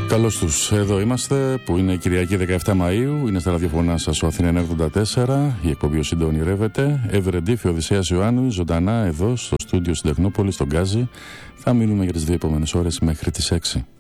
Καλώς τους, εδώ είμαστε που είναι Κυριακή 17 Μαΐου, είναι στα ραδιοφωνά σας ο Αθήνα 94, η εκπομπή ο Συντώνη ρεύεται, Ευρεντήφη Οδυσσέας Ιωάννου, ζωντανά εδώ στο στούντιο στην Τεχνόπολη, στον Γκάζι. Θα μείνουμε για τις δύο επόμενες ώρες μέχρι τις 6.